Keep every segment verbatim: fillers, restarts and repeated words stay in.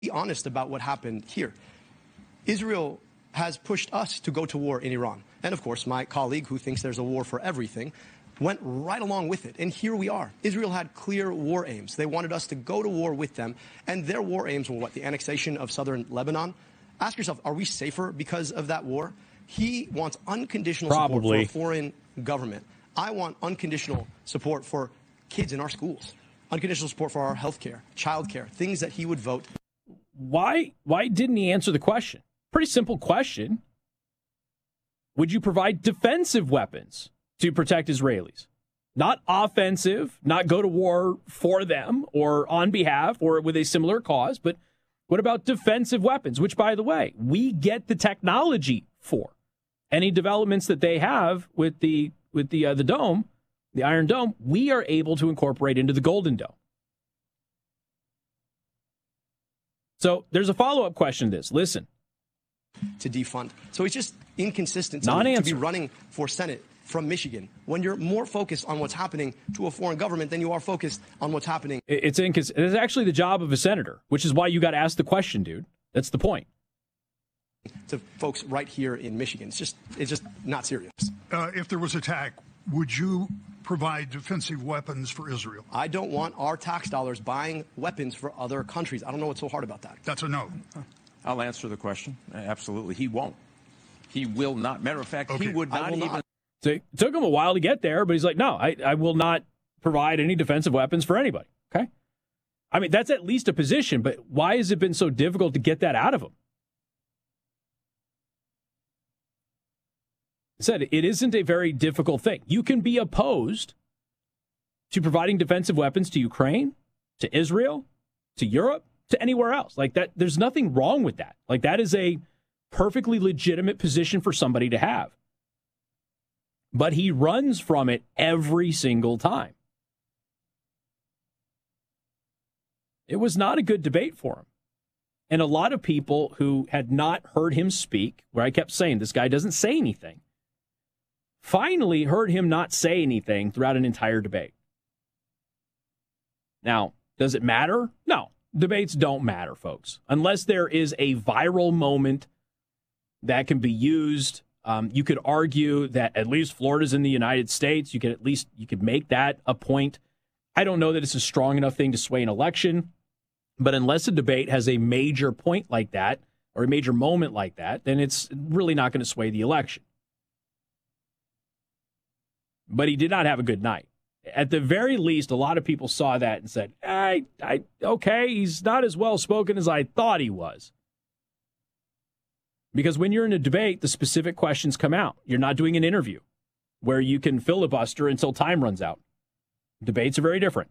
Be honest about what happened here. Israel has pushed us to go to war in Iran. And of course, my colleague, who thinks there's a war for everything, went right along with it. And here we are. Israel had clear war aims. They wanted us to go to war with them. And their war aims were what? The annexation of southern Lebanon? Ask yourself, are we safer because of that war? He wants unconditional Probably. support for a foreign government. I want unconditional support for kids in our schools, unconditional support for our health care, child care, things that he would vote. Why, why didn't he answer the question? Pretty simple question. Would you provide defensive weapons to protect Israelis? Not offensive, not go to war for them or on behalf or with a similar cause, but what about defensive weapons, which, by the way, we get the technology for. Any developments that they have with the with the uh, the dome, the Iron Dome, we are able to incorporate into the Golden Dome. So there's a follow-up question to this. Listen. To defund. So it's just inconsistent to, Non-answer. to be running for Senate from Michigan when you're more focused on what's happening to a foreign government than you are focused on what's happening. It's inconsistent. It's actually the job of a senator, which is why you got to ask the question, dude. That's the point. To folks right here in Michigan. It's just it's just not serious. Uh, if there was attack, would you provide defensive weapons for Israel? I don't want our tax dollars buying weapons for other countries. I don't know what's so hard about that. That's a no. I'll answer the question. Absolutely. He won't. He will not. Matter of fact, Okay. he would not even. Not. So it took him a while to get there, but he's like, no, I, I will not provide any defensive weapons for anybody. Okay? I mean, that's at least a position, but why has it been so difficult to get that out of him? I said it isn't a very difficult thing. You can be opposed to providing defensive weapons to Ukraine, to Israel, to Europe, to anywhere else. Like that, there's nothing wrong with that. Like that is a perfectly legitimate position for somebody to have. But he runs from it every single time. It was not a good debate for him. And a lot of people who had not heard him speak, where I kept saying, this guy doesn't say anything, finally heard him not say anything throughout an entire debate. Now, does it matter? No. Debates don't matter, folks. Unless there is a viral moment that can be used. Um, you could argue that at least Florida's in the United States. You could at least you could make that a point. I don't know that it's a strong enough thing to sway an election. But unless a debate has a major point like that or a major moment like that, then it's really not going to sway the election. But he did not have a good night. At the very least, a lot of people saw that and said, I, I, okay, he's not as well spoken as I thought he was. Because when you're in a debate, the specific questions come out. You're not doing an interview where you can filibuster until time runs out. Debates are very different.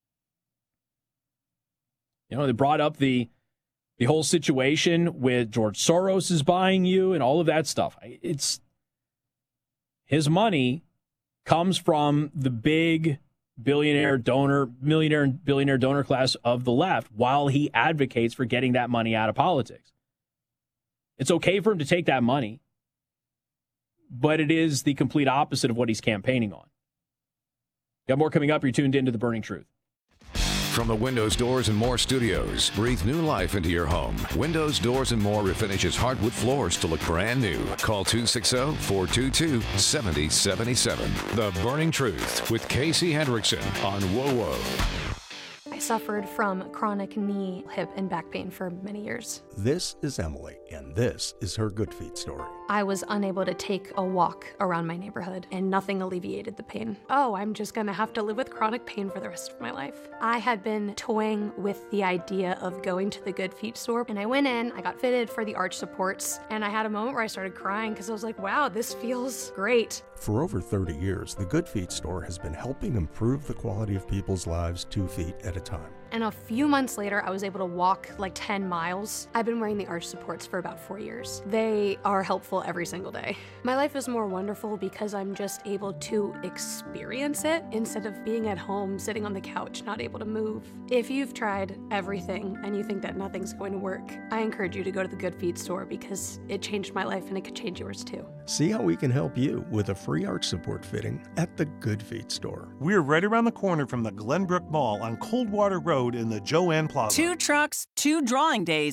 You know, they brought up the the whole situation with George Soros is buying you and all of that stuff. It's his money comes from the big billionaire donor, millionaire and billionaire donor class of the left while he advocates for getting that money out of politics. It's okay for him to take that money, but it is the complete opposite of what he's campaigning on. Got more coming up. You're tuned into The Burning Truth. From the Windows, Doors, and More studios, breathe new life into your home. Windows, Doors, and More refinishes hardwood floors to look brand new. Call two six zero, four two two, seven zero seven seven. The Burning Truth with Casey Hendrickson on WOWO. I suffered from chronic knee, hip, and back pain for many years. This is Emily, and this is her Good Feet story. I was unable to take a walk around my neighborhood, and nothing alleviated the pain. Oh, I'm just gonna have to live with chronic pain for the rest of my life. I had been toying with the idea of going to the Good Feet store, and I went in, I got fitted for the arch supports, and I had a moment where I started crying because I was like, wow, this feels great. For over thirty years, the Good Feet store has been helping improve the quality of people's lives two feet at a time. And a few months later, I was able to walk like ten miles. I've been wearing the arch supports for about four years. They are helpful every single day. My life is more wonderful because I'm just able to experience it instead of being at home, sitting on the couch, not able to move. If you've tried everything and you think that nothing's going to work, I encourage you to go to the Good Feet store because it changed my life and it could change yours too. See how we can help you with a free arch support fitting at the Good Feet store. We're right around the corner from the Glenbrook Mall on Coldwater Road Road in the Joanne Plaza. Two trucks, two drawing days.